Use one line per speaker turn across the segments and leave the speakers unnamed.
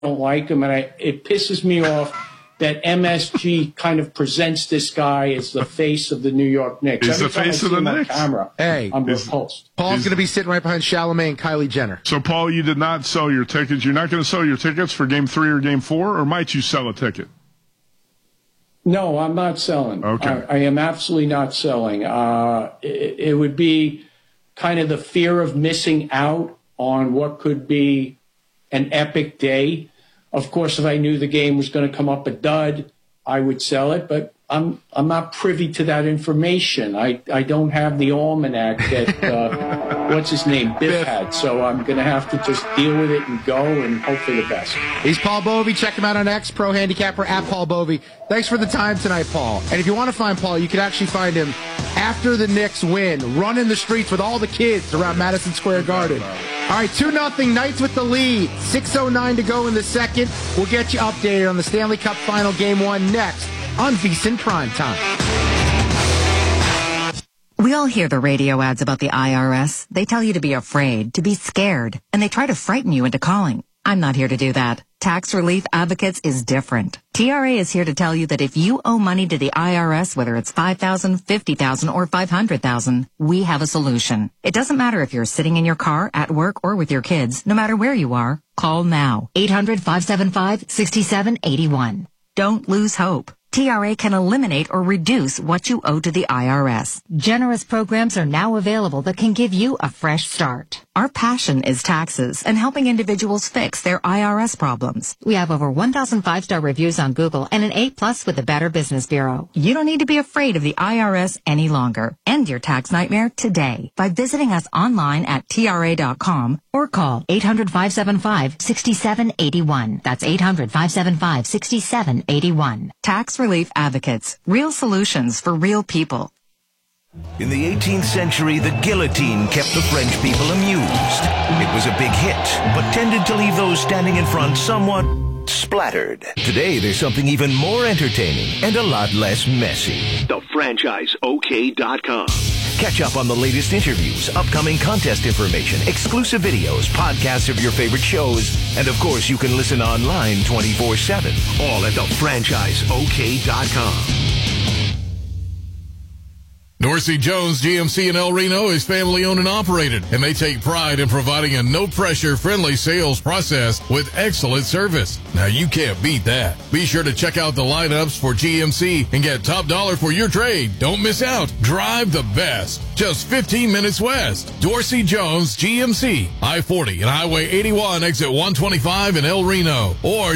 don't like him, and it pisses me off that MSG kind of presents this guy as the face of the New York Knicks.
He's the face of the Knicks.
Camera, I'm repulsed.
Paul's going to be sitting right behind Chalamet and Kylie Jenner.
So, Paul, you did not sell your tickets. You're not going to sell your tickets for Game 3 or Game 4, or might you sell a ticket?
No, I'm not selling.
Okay.
I am absolutely not selling. It would be kind of the fear of missing out on what could be an epic day. Of course, if I knew the game was going to come up a dud, I would sell it, but I'm not privy to that information. I don't have the almanac that, what's his name, Biff had, so I'm going to have to just deal with it and go and hope for the best.
He's Paul Bovey. Check him out on X, Pro Handicapper, at Paul Bovey. Thanks for the time tonight, Paul. And if you want to find Paul, you can actually find him after the Knicks win, running the streets with all the kids around Madison Square Garden. All right, 2-0, Knights with the lead. 6:09 to go in the second. We'll get you updated on the Stanley Cup Final Game 1 next on VSiN Primetime.
We all hear the radio ads about the IRS. They tell you to be afraid, to be scared, and they try to frighten you into calling. I'm not here to do that. Tax Relief Advocates is different. TRA is here to tell you that if you owe money to the IRS, whether it's $5,000, $50,000, or $500,000, we have a solution. It doesn't matter if you're sitting in your car, at work, or with your kids. No matter where you are, call now. 800-575-6781. Don't lose hope. TRA can eliminate or reduce what you owe to the IRS. Generous programs are now available that can give you a fresh start. Our passion is taxes and helping individuals fix their IRS problems. We have over 1,000 5-star reviews on Google and an A+ with the Better Business Bureau. You don't need to be afraid of the IRS any longer. End your tax nightmare today by visiting us online at TRA.com or call 800-575-6781. That's 800-575-6781. Tax Relief Advocates. Real solutions for real people.
In the 18th century, the guillotine kept the French people amused. It was a big hit, but tended to leave those standing in front somewhat splattered. Today, there's something even more entertaining and a lot less messy.
TheFranchiseOK.com.
Catch up on the latest interviews, upcoming contest information, exclusive videos, podcasts of your favorite shows, and of course, you can listen online 24/7.
All at TheFranchiseOK.com.
Dorsey Jones GMC in El Reno is family owned and operated, and they take pride in providing a no-pressure, friendly sales process with excellent service. Now, you can't beat that. Be sure to check out the lineups for GMC and get top dollar for your trade. Don't miss out. Drive the best. Just 15 minutes west. Dorsey Jones GMC, I-40 and Highway 81, exit 125 in El Reno, or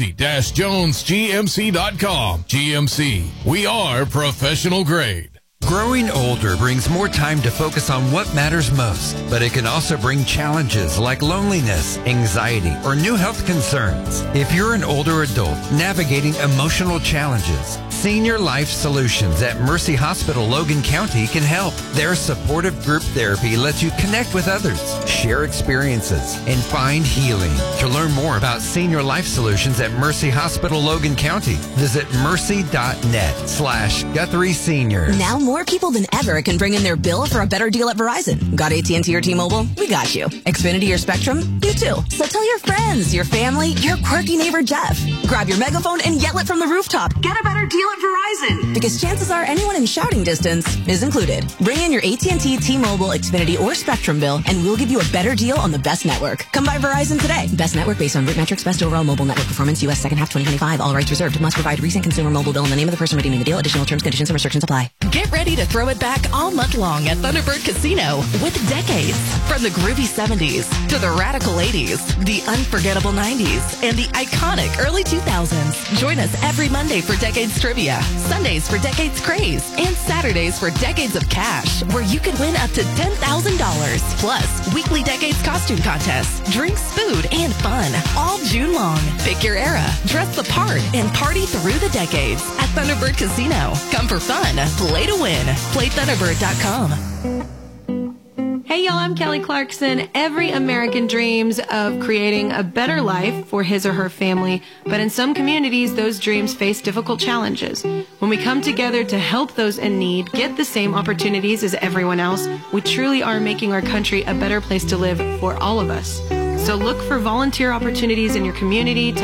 dorsey-jonesgmc.com. GMC, we are professional grade.
Growing older brings more time to focus on what matters most, but it can also bring challenges like loneliness, anxiety, or new health concerns. If you're an older adult navigating emotional challenges, Senior Life Solutions at Mercy Hospital Logan County can help. Their supportive group therapy lets you connect with others, share experiences, and find healing. To learn more about Senior Life Solutions at Mercy Hospital Logan County, visit mercy.net/Guthrie Seniors.
Now more people than ever can bring in their bill for a better deal at Verizon. Got AT&T or T-Mobile? We got you. Xfinity or Spectrum? You too. So tell your friends, your family, your quirky neighbor Jeff. Grab your megaphone and yell it from the rooftop. Get a better deal at Verizon. Because chances are anyone in shouting distance is included. Bring in your AT&T, T-Mobile, Xfinity, or Spectrum bill, and we'll give you a better deal on the best network. Come by Verizon today. Best network based on root metrics, best overall mobile network performance, U.S. second half 2025. All rights reserved. Must provide recent consumer mobile bill in the name of the person redeeming the deal. Additional terms, conditions, and restrictions apply.
Get ready to throw it back all month long at Thunderbird Casino with decades. From the groovy 70s to the radical 80s, the unforgettable 90s, and the iconic early 2000s. Join us every Monday for Decades Trivia, Sundays for Decades Craze, and Saturdays for Decades of Cash, where you could win up to $10,000. Plus, weekly Decades costume contests, drinks, food, and fun, all June long. Pick your era, dress the part, and party through the decades at Thunderbird Casino. Come for fun, play to win. PlayThunderbird.com.
Hey y'all, I'm Kelly Clarkson. Every American dreams of creating a better life for his or her family, but in some communities, those dreams face difficult challenges. When we come together to help those in need get the same opportunities as everyone else, we truly are making our country a better place to live for all of us. So look for volunteer opportunities in your community to